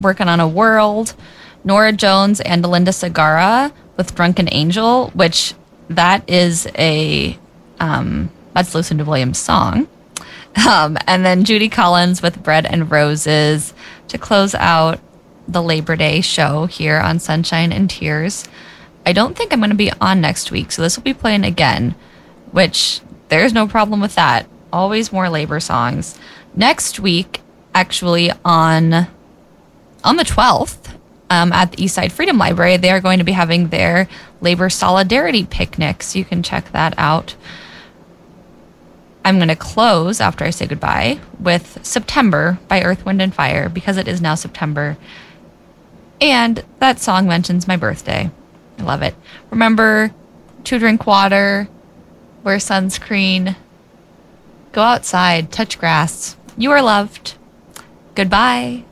working on a world. Nora Jones and Linda Segarra with Drunken Angel, which that is that's Lucinda Williams' song. And then Judy Collins with Bread and Roses to close out the Labor Day show here on Sunshine and Tears. I don't think I'm going to be on next week, so this will be playing again, which there's no problem with that. Always more labor songs. Next week, actually on the 12th, at the Eastside Freedom Library, they are going to be having their Labor Solidarity Picnic, so you can check that out. I'm going to close after I say goodbye with September by Earth, Wind, and Fire, because it is now September. And that song mentions my birthday. I love it. Remember to drink water, wear sunscreen, go outside, touch grass. You are loved. Goodbye.